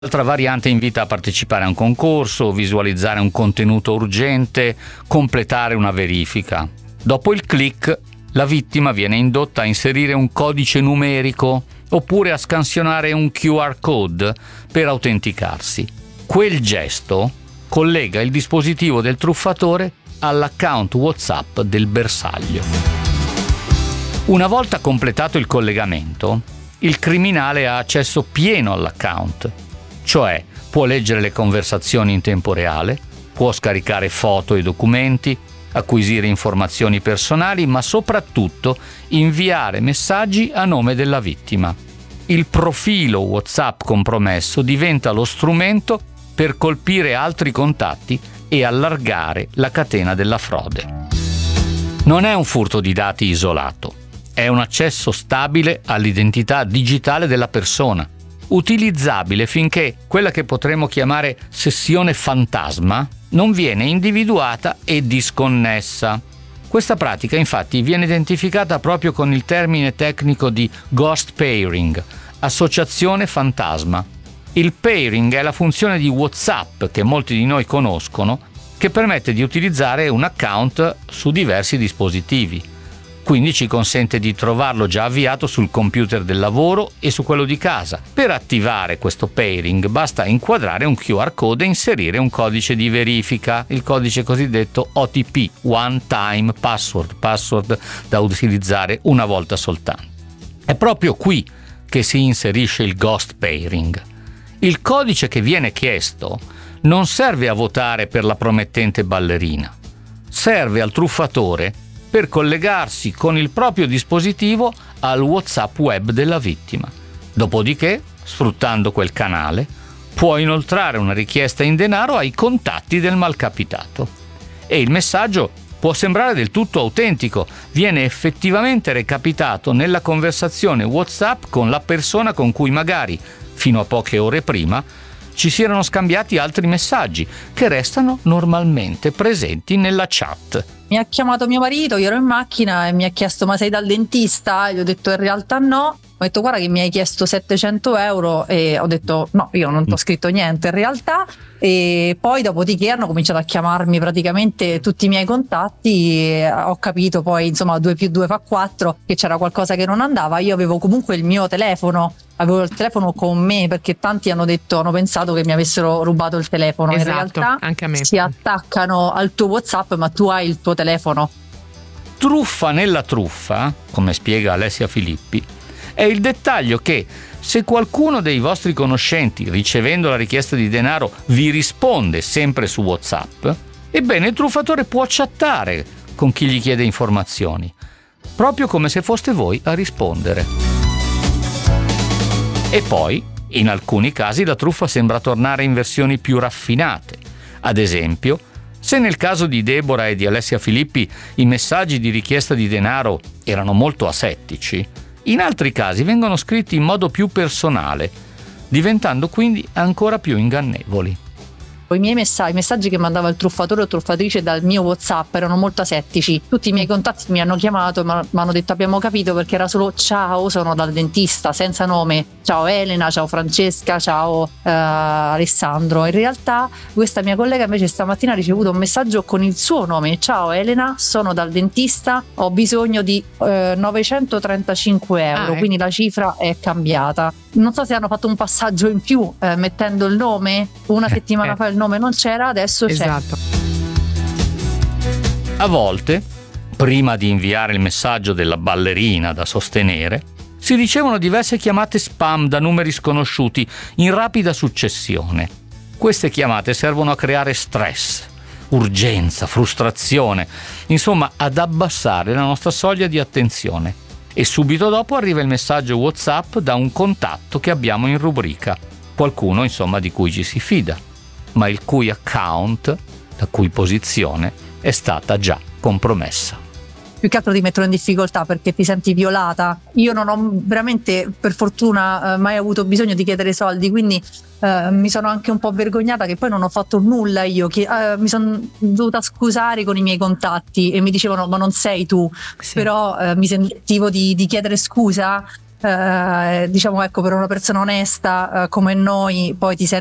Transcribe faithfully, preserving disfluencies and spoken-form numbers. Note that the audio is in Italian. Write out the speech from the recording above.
L'altra variante invita a partecipare a un concorso, visualizzare un contenuto urgente, completare una verifica. Dopo il click, la vittima viene indotta a inserire un codice numerico oppure a scansionare un Q R code per autenticarsi. Quel gesto collega il dispositivo del truffatore all'account WhatsApp del bersaglio. Una volta completato il collegamento, il criminale ha accesso pieno all'account, cioè può leggere le conversazioni in tempo reale, può scaricare foto e documenti, acquisire informazioni personali, ma soprattutto inviare messaggi a nome della vittima. Il profilo WhatsApp compromesso diventa lo strumento per colpire altri contatti e allargare la catena della frode. Non è un furto di dati isolato, è un accesso stabile all'identità digitale della persona, utilizzabile finché quella che potremmo chiamare sessione fantasma non viene individuata e disconnessa. Questa pratica infatti viene identificata proprio con il termine tecnico di ghost pairing, associazione fantasma. Il pairing è la funzione di WhatsApp che molti di noi conoscono, che permette di utilizzare un account su diversi dispositivi. Quindi ci consente di trovarlo già avviato sul computer del lavoro e su quello di casa. Per attivare questo pairing basta inquadrare un Q R code e inserire un codice di verifica, il codice cosiddetto O T P, One Time Password, password da utilizzare una volta soltanto. È proprio qui che si inserisce il ghost pairing. Il codice che viene chiesto non serve a votare per la promettente ballerina, serve al truffatore per collegarsi con il proprio dispositivo al WhatsApp web della vittima. Dopodiché, sfruttando quel canale, può inoltrare una richiesta in denaro ai contatti del malcapitato. E il messaggio può sembrare del tutto autentico, viene effettivamente recapitato nella conversazione WhatsApp con la persona con cui magari, fino a poche ore prima, ci si erano scambiati altri messaggi che restano normalmente presenti nella chat. Mi ha chiamato mio marito, io ero in macchina e mi ha chiesto: ma sei dal dentista? E gli ho detto in realtà no. Ho detto: guarda che mi hai chiesto settecento euro, e ho detto no, io non ti ho scritto niente in realtà. E poi dopodiché hanno cominciato a chiamarmi praticamente tutti i miei contatti e ho capito poi, insomma, due più due fa quattro, che c'era qualcosa che non andava. Io avevo comunque il mio telefono, avevo il telefono con me, perché tanti hanno detto, hanno pensato che mi avessero rubato il telefono. Esatto, in realtà anche a me. Si attaccano al tuo WhatsApp, ma tu hai il tuo telefono. Truffa nella truffa, come spiega Alessia Filippi, è il dettaglio che se qualcuno dei vostri conoscenti, ricevendo la richiesta di denaro, vi risponde sempre su WhatsApp, ebbene il truffatore può chattare con chi gli chiede informazioni, proprio come se foste voi a rispondere. E poi, in alcuni casi, la truffa sembra tornare in versioni più raffinate. Ad esempio, se nel caso di Deborah e di Alessia Filippi i messaggi di richiesta di denaro erano molto asettici, in altri casi vengono scritti in modo più personale, diventando quindi ancora più ingannevoli. I miei messaggi, i messaggi che mandava il truffatore o truffatrice dal mio WhatsApp erano molto asettici. Tutti i miei contatti mi hanno chiamato e mi hanno detto: abbiamo capito, perché era solo ciao, sono dal dentista, senza nome, ciao Elena, ciao Francesca, ciao uh, Alessandro. In realtà questa mia collega invece stamattina ha ricevuto un messaggio con il suo nome: ciao Elena, sono dal dentista, ho bisogno di uh, novecentotrentacinque euro. Ah, quindi la cifra è cambiata. Non so se hanno fatto un passaggio in più eh, mettendo il nome. Una settimana eh. fa il nome non c'era, adesso esatto. c'è. A volte, prima di inviare il messaggio della ballerina da sostenere, si ricevono diverse chiamate spam da numeri sconosciuti in rapida successione. Queste chiamate servono a creare stress, urgenza, frustrazione, insomma ad abbassare la nostra soglia di attenzione. E subito dopo arriva il messaggio WhatsApp da un contatto che abbiamo in rubrica, qualcuno insomma di cui ci si fida, ma il cui account, la cui posizione è stata già compromessa. Più che altro ti mettono in difficoltà perché ti senti violata. Io non ho veramente, per fortuna, eh, mai avuto bisogno di chiedere soldi, quindi eh, mi sono anche un po' vergognata che poi non ho fatto nulla io, che eh, mi sono dovuta scusare con i miei contatti e mi dicevano: ma non sei tu, sì. Però eh, mi sentivo di, di chiedere scusa eh, diciamo ecco, per una persona onesta eh, come noi poi ti